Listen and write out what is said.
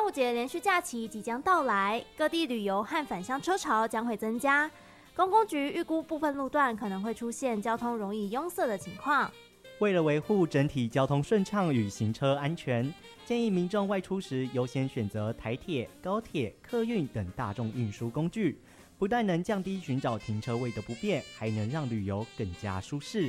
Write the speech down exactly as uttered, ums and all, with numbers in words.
端午节连续假期即将到来，各地旅游和返乡车潮将会增加。公公局预估部分路段可能会出现交通容易拥塞的情况。 为了维护整体交通顺畅与行车安全，建议民众外出时优先选择台铁、高铁、客运等大众运输工具，不但能降低寻找停车位的不便，还能让旅游更加舒适。